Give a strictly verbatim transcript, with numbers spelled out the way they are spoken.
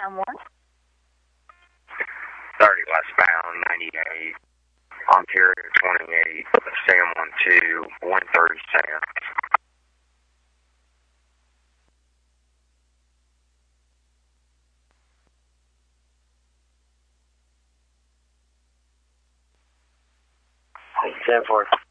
thirty westbound, ninety-eight, Ontario twenty-eight, Sam one two, one thirty Sam. ten four.